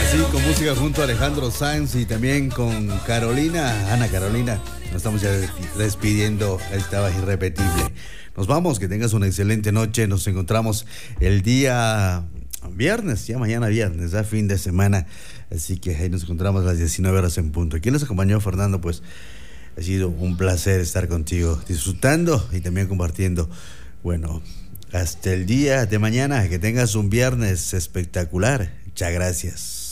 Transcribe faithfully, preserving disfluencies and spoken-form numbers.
Sí, con música junto a Alejandro Sanz y también con Carolina, Ana Carolina. Nos estamos ya despidiendo, estaba irrepetible. Nos vamos, que tengas una excelente noche. Nos encontramos el día viernes, ya mañana viernes, ya fin de semana. Así que ahí nos encontramos a las diecinueve horas en punto. ¿Quién nos acompañó, Fernando? Pues ha sido un placer estar contigo, disfrutando y también compartiendo. Bueno, hasta el día de mañana, que tengas un viernes espectacular. Muchas gracias.